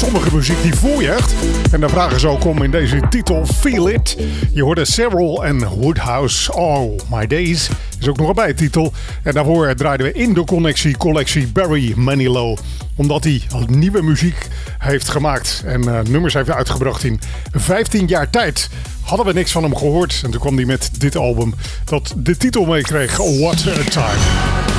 sommige muziek die voorjuicht. En daar vragen ze ook om in deze titel Feel It. Je hoorde Cyril en Woodhouse. Oh, My Days is ook nog een bijtitel. En daarvoor draaiden we in de collectie Barry Manilow. Omdat hij nieuwe muziek heeft gemaakt en nummers heeft uitgebracht in 15 jaar tijd. Hadden we niks van hem gehoord. En toen kwam hij met dit album dat de titel meekreeg, What a Time.